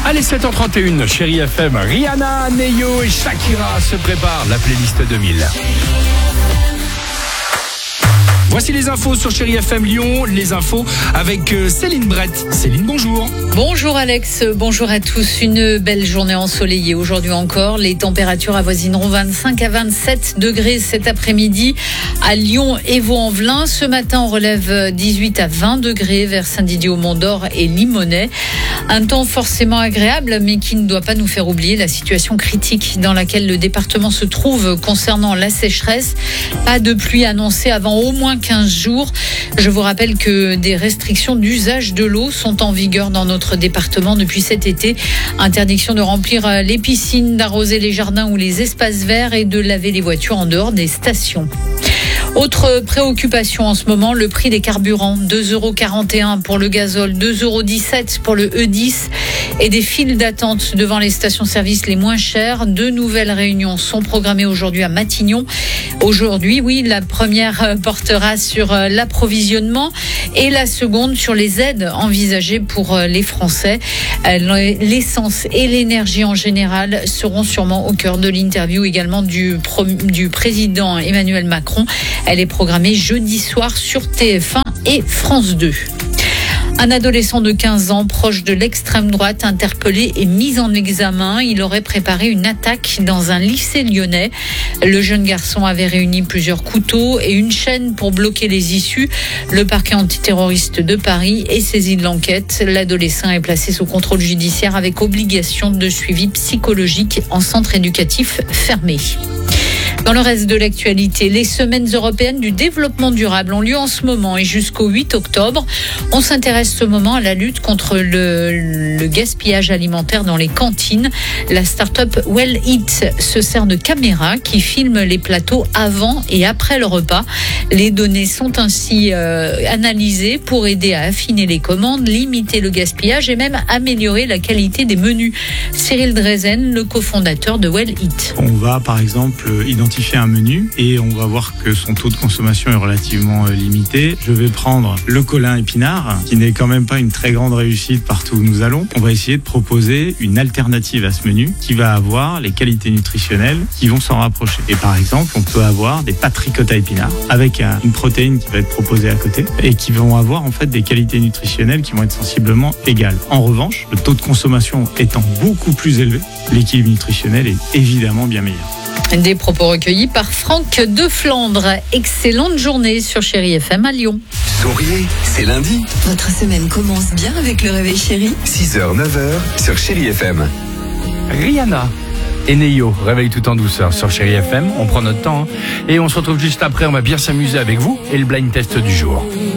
Allez, 7h31, Chérie FM, Rihanna, Neyo et Shakira se préparent la playlist 2000. Voici les infos sur Chérie FM Lyon, les infos avec Céline Brett. Céline, bonjour. Bonjour Alex, bonjour à tous. Une belle journée ensoleillée aujourd'hui encore. Les températures avoisineront 25 à 27 degrés cet après-midi à Lyon et Vaux-en-Velin. Ce matin, on relève 18 à 20 degrés vers Saint-Didier-au-Mont-d'Or et Limonest. Un temps forcément agréable, mais qui ne doit pas nous faire oublier la situation critique dans laquelle le département se trouve concernant la sécheresse. Pas de pluie annoncée avant au moins 15 jours. Je vous rappelle que des restrictions d'usage de l'eau sont en vigueur dans notre département depuis cet été. Interdiction de remplir les piscines, d'arroser les jardins ou les espaces verts et de laver les voitures en dehors des stations. Autre préoccupation en ce moment, le prix des carburants, 2,41 € pour le gazole, 2,17 € pour le E10 et des files d'attente devant les stations-service les moins chères. 2 nouvelles réunions sont programmées aujourd'hui à Matignon. Aujourd'hui, oui, la première portera sur l'approvisionnement et la seconde sur les aides envisagées pour les Français. L'essence et l'énergie en général seront sûrement au cœur de l'interview également du président Emmanuel Macron. Elle est programmée jeudi soir sur TF1 et France 2. Un adolescent de 15 ans, proche de l'extrême droite, interpellé et mis en examen. Il aurait préparé une attaque dans un lycée lyonnais. Le jeune garçon avait réuni plusieurs couteaux et une chaîne pour bloquer les issues. Le parquet antiterroriste de Paris est saisi de l'enquête. L'adolescent est placé sous contrôle judiciaire avec obligation de suivi psychologique en centre éducatif fermé. Dans le reste de l'actualité, les semaines européennes du développement durable ont lieu en ce moment et jusqu'au 8 octobre. On s'intéresse ce moment à la lutte contre le gaspillage alimentaire dans les cantines. La start-up Well Eat se sert de caméras qui filment les plateaux avant et après le repas. Les données sont ainsi analysées pour aider à affiner les commandes, limiter le gaspillage et même améliorer la qualité des menus. Cyril Drezen, le cofondateur de Well Eat. On va par exemple identifier un menu et on va voir que son taux de consommation est relativement limité. Je vais prendre le colin épinard, qui n'est quand même pas une très grande réussite partout où nous allons. On va essayer de proposer une alternative à ce menu qui va avoir les qualités nutritionnelles qui vont s'en rapprocher. Et par exemple, on peut avoir des pâtes ricotta épinards avec une protéine qui va être proposée à côté et qui vont avoir en fait des qualités nutritionnelles qui vont être sensiblement égales. En revanche, le taux de consommation étant beaucoup plus élevé, l'équilibre nutritionnel est évidemment bien meilleur. Des propos recueillis par Franck de Flandre. Excellente journée sur Chérie FM à Lyon. Souriez, c'est lundi. Votre semaine commence bien avec le réveil chéri. 6h, 9h sur Chérie FM. Rihanna et Neyo, réveille tout en douceur sur Chérie FM. On prend notre temps et on se retrouve juste après. On va bien s'amuser avec vous et le blind test du jour.